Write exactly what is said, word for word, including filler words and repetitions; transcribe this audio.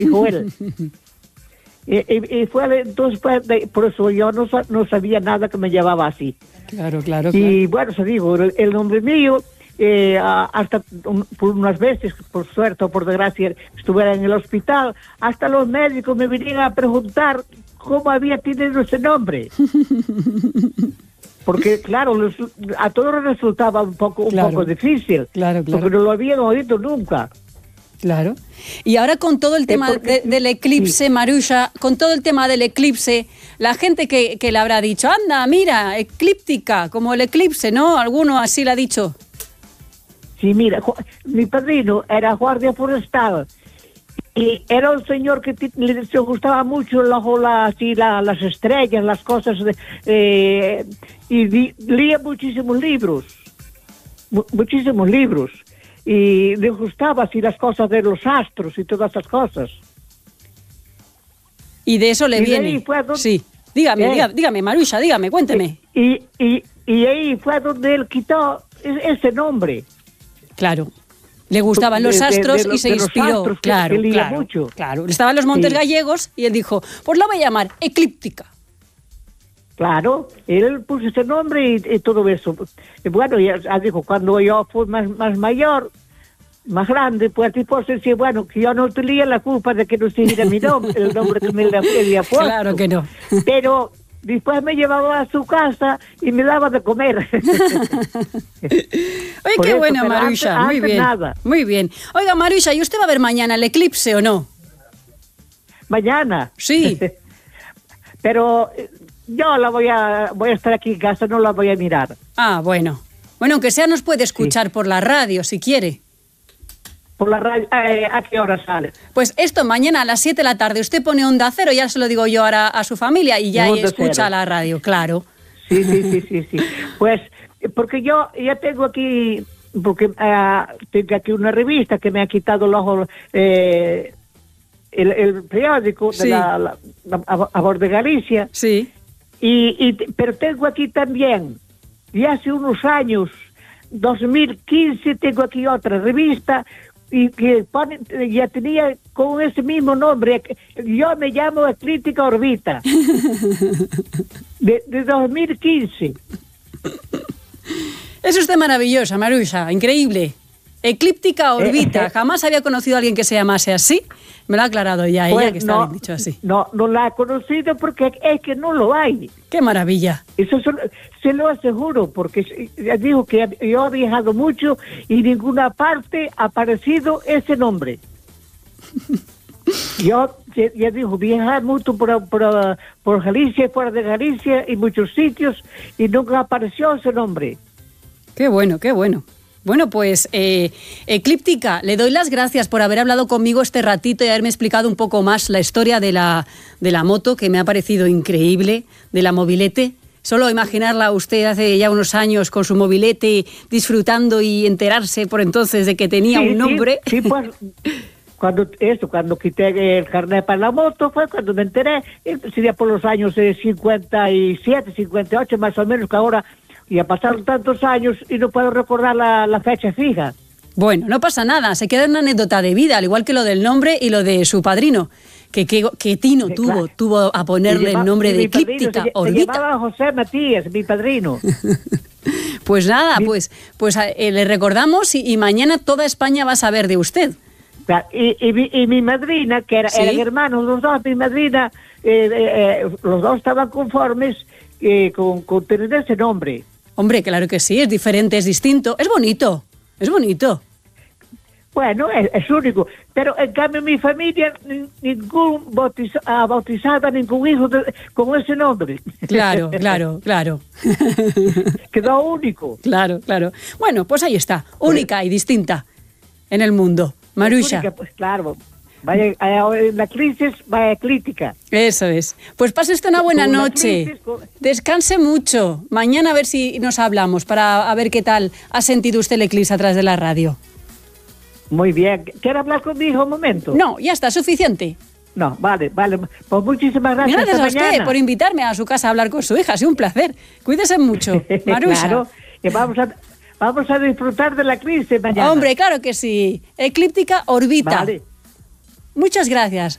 dijo él. y, y, y fue entonces, pues, de, por eso yo no, no sabía nada que me llamaba así. Claro, claro, claro. Y bueno, se digo, el, el nombre mío, eh, hasta un, por unas veces, por suerte o por desgracia, estuviera en el hospital, hasta los médicos me venían a preguntar cómo había tenido ese nombre. Porque, claro, los, a todos les resultaba un poco, un claro, poco difícil, claro, claro. porque no lo habían oído nunca. Claro. Y ahora con todo el tema de, del eclipse, sí. Marusha, con todo el tema del eclipse, la gente que, que le habrá dicho, anda, mira, eclíptica, como el eclipse, ¿no? Alguno así le ha dicho. Sí, mira, mi padrino era guardia forestal y era un señor que t- le gustaba mucho la, la, así, la, las estrellas, las cosas, de, eh, y di, leía muchísimos libros, mu- muchísimos libros. Y le gustaba así las cosas de los astros y todas esas cosas. Y de eso le y viene. Donde... Sí, dígame, ¿Eh? dígame, dígame, Marusha, dígame, cuénteme. Y, y, y ahí fue donde él quitó ese nombre. Claro. Le gustaban los astros de, de, de, y se inspiró. Astros, claro, que, que claro, mucho. claro. Estaban los Montes sí. Gallegos y él dijo, pues la voy a llamar eclíptica. Claro, él puso ese nombre y, y todo eso. Y bueno, ya, ya dijo, cuando yo fui más, más mayor, más grande, pues tipo se decía, bueno, que yo no tenía la culpa de que no siguiera mi nombre, el nombre que me había puesto. Claro que no. Pero después me llevaba a su casa y me daba de comer. Oye, Por qué eso, bueno, Marusha, antes, muy antes bien. Nada. Muy bien. Oiga, Marusha, ¿y usted va a ver mañana el eclipse o no? ¿Mañana? Sí. Pero yo la voy a voy a estar aquí en casa, no la voy a mirar. Ah, bueno. Bueno, aunque sea nos puede escuchar sí. por la radio, si quiere. Por la radio, eh, ¿a qué hora sale? Pues esto, mañana a las siete de la tarde, usted pone Onda Cero, ya se lo digo yo ahora a su familia, y ya ahí escucha Cero. La radio, claro. Sí, sí, sí, sí, sí. Pues, porque yo ya tengo aquí, porque uh, tengo aquí una revista que me ha quitado el ojo, eh, el, el periódico sí. de la, la, la a, a Voz de Galicia. Sí. Y, y, pero tengo aquí también, y hace unos años, dos mil quince, tengo aquí otra revista, y que pone, ya tenía con ese mismo nombre. Yo me llamo Eclíptica Orbita. de, de dos mil quince. Es usted maravillosa, Marusha, increíble. Eclíptica Orbita. Eh, eh, Jamás había conocido a alguien que se llamase así. Me lo ha aclarado ya pues ella, que está no, bien dicho así. No, no la he conocido porque es que no lo hay. ¡Qué maravilla! Eso se, se lo aseguro, porque ya digo que yo he viajado mucho y en ninguna parte ha aparecido ese nombre. Yo, ya, ya digo, viajé mucho por, por, por Galicia, fuera de Galicia, y muchos sitios, y nunca apareció ese nombre. ¡Qué bueno, qué bueno! Bueno, pues, eh, Eclíptica, le doy las gracias por haber hablado conmigo este ratito y haberme explicado un poco más la historia de la, de la moto, que me ha parecido increíble, de la mobilete. Solo imaginarla usted hace ya unos años con su mobilete disfrutando y enterarse por entonces de que tenía sí, un nombre. Sí, sí, pues, cuando, eso, cuando quité el carnet para la moto fue cuando me enteré, sería por los años eh, cincuenta y siete, cincuenta y ocho más o menos, que ahora... Y ha pasado tantos años y no puedo recordar la, la fecha fija. Bueno, no pasa nada, se queda una anécdota de vida, al igual que lo del nombre y lo de su padrino. Que, que, que Tino sí, tuvo, claro. tuvo a ponerle llama, el nombre de Eclíptica se, Orbita. Se llamaba José Matías, mi padrino. Pues nada, mi, pues, pues eh, le recordamos y, y mañana toda España va a saber de usted. Y, y, mi, y mi madrina, que era, ¿sí? eran hermanos los dos, mi madrina, eh, eh, los dos estaban conformes eh, con, con tener ese nombre. Hombre, claro que sí, es diferente, es distinto, es bonito, es bonito. Bueno, es, es único, pero en cambio mi familia, ningún bautiza, ha bautizado a ningún hijo de, con ese nombre. Claro, claro, claro. Quedó único. Claro, claro. Bueno, pues ahí está, única pues, y distinta en el mundo. Marusha. Única, pues claro. Vaya, en la crisis, vaya crítica. Eso es. Pues pase usted una buena con noche. Crisis, con... Descanse mucho. Mañana a ver si nos hablamos para a ver qué tal ha sentido usted el eclipse a través de la radio. Muy bien. ¿Quiere hablar conmigo un momento? No, ya está, suficiente. No, vale, vale. Pues muchísimas gracias. Gracias Hasta a usted mañana. por invitarme a su casa a hablar con su hija. Ha sido un placer. Cuídese mucho, Marusha. Claro, que vamos a, vamos a disfrutar de la crisis mañana. Hombre, claro que sí. Eclíptica Orbita. Vale. Muchas gracias.